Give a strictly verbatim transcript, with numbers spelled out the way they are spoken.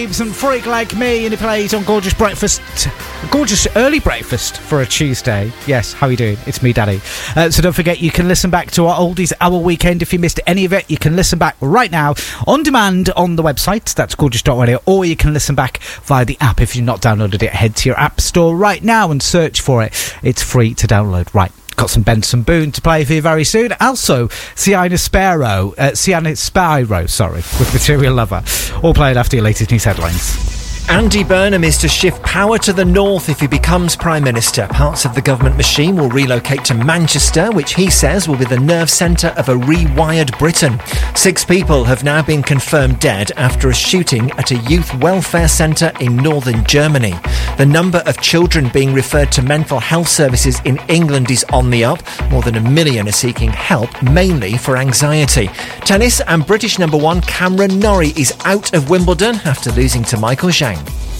And Freak Like Me, and he plays on Gorgeous Breakfast, gorgeous early breakfast for a Tuesday. Yes, how are you doing? It's me, Daddy. Uh, so don't forget, you can listen back to our Oldies Hour Weekend. If you missed any of it, you can listen back right now on demand on the website. That's gorgeous dot radio, or you can listen back via the app. If you've not downloaded it, head to your app store right now and search for it. It's free to download. Right. Got some Benson Boone to play for you very soon. Also, Sienna Sparrow, uh, Sienna Spyro, sorry, with Material Lover. All played after your latest news headlines. Andy Burnham is to shift power to the north if he becomes Prime Minister. Parts of the government machine will relocate to Manchester, which he says will be the nerve centre of a rewired Britain. Six people have now been confirmed dead after a shooting at a youth welfare centre in northern Germany. The number of children being referred to mental health services in England is on the up. More than a million are seeking help, mainly for anxiety. Tennis, and British number one Cameron Norrie is out of Wimbledon after losing to Michael Zhang.